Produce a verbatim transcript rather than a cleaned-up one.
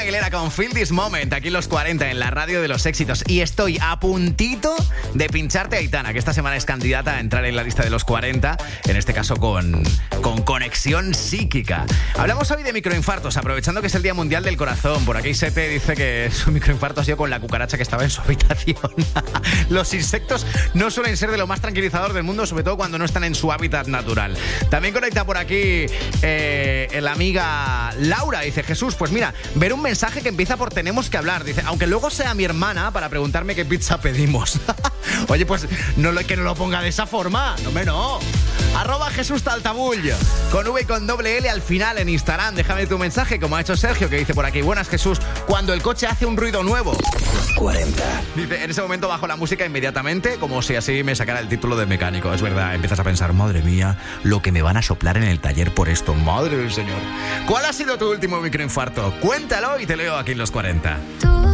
Aguilera con Feel This Moment, aquí en los cuarenta, en la radio de los éxitos. Y estoy a puntito de pincharte a Aitana, que esta semana es candidata a entrar en la lista de los cuarenta, en este caso con, con Conexión Psíquica. Hablamos hoy de microinfartos, aprovechando que es el Día Mundial del Corazón. Por aquí Sete dice que su microinfarto ha sido con la cucaracha que estaba en su habitación. Los insectos no suelen ser de lo más tranquilizador del mundo, sobre todo cuando no están en su hábitat natural. También conecta por aquí eh, la amiga Laura. Dice, Jesús, pues mira, ver un mensaje que empieza por tenemos que hablar. Dice, aunque luego sea mi hermana para preguntarme qué pizza pedimos. Oye, pues no lo, que no lo ponga de esa forma. No me no. Arroba Jesús Taltabull, con V y con doble L al final en Instagram. Déjame tu mensaje, como ha hecho Sergio, que dice por aquí, buenas Jesús, cuando el coche hace un ruido nuevo. cuarenta. Dice, en ese momento bajo la música inmediatamente, como si así me sacara el título de mecánico. Es verdad, empiezas a pensar, madre mía, lo que me van a soplar en el taller por esto. Madre del Señor. ¿Cuál ha sido tu último microinfarto? Cuéntalo y te leo aquí en los cuarenta. Tú